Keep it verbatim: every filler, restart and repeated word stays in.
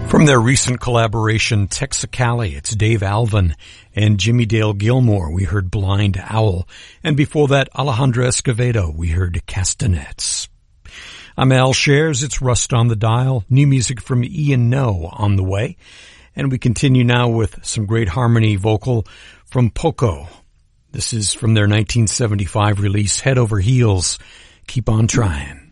From their recent collaboration, Texicali, it's Dave Alvin and Jimmy Dale Gilmore. We heard Blind Owl. And before that, Alejandro Escovedo. We heard Castanets. I'm Al Shares. It's Rust on the Dial. New music from Ian No on the way. And we continue now with some great harmony vocal from Poco. This is from their nineteen seventy-five release, Head Over Heels. Keep on trying.